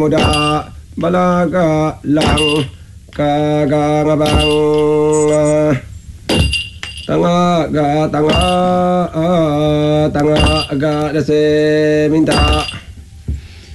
muda balaga lang kagangabang tanga ga dase minta